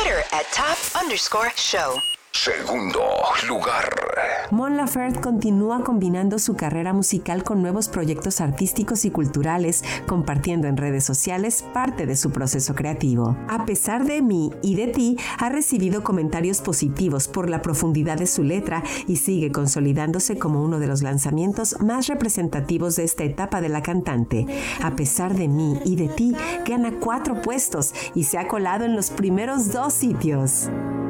Twitter @top_show. Segundo lugar. Mon Laferte continúa combinando su carrera musical con nuevos proyectos artísticos y culturales, compartiendo en redes sociales parte de su proceso creativo. A pesar de mí y de ti, ha recibido comentarios positivos por la profundidad de su letra y sigue consolidándose como uno de los lanzamientos más representativos de esta etapa de la cantante. A pesar de mí y de ti, gana 4 puestos y se ha colado en los primeros 2 sitios.